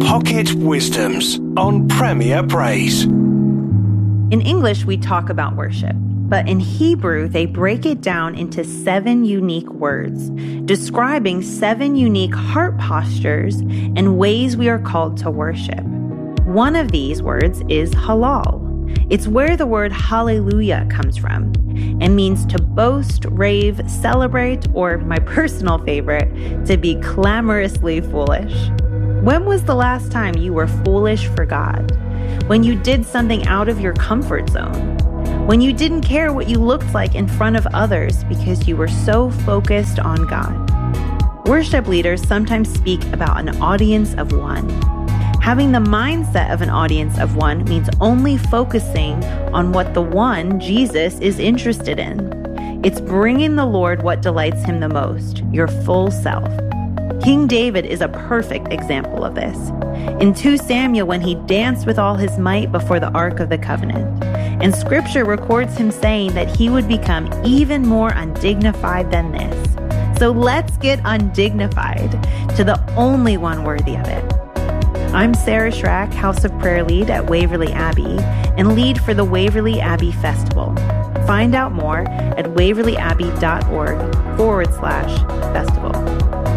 Pocket Wisdoms on Premier Praise. In English, we talk about worship, but in Hebrew, they break it down into 7 unique words, describing 7 unique heart postures and ways we are called to worship. One of these words is halal. It's where the word hallelujah comes from and means to boast, rave, celebrate, or my personal favorite, to be clamorously foolish. When was the last time you were foolish for God? When you did something out of your comfort zone? When you didn't care what you looked like in front of others because you were so focused on God? Worship leaders sometimes speak about an audience of one. Having the mindset of an audience of one means only focusing on what the one, Jesus, is interested in. It's bringing the Lord what delights him the most, your full self. King David is a perfect example of this. In 2 Samuel, when he danced with all his might before the Ark of the Covenant. And Scripture records him saying that he would become even more undignified than this. So let's get undignified to the only one worthy of it. I'm Sarah Schrack, House of Prayer Lead at Waverly Abbey, and lead for the Waverly Abbey Festival. Find out more at waverlyabbey.org/festival.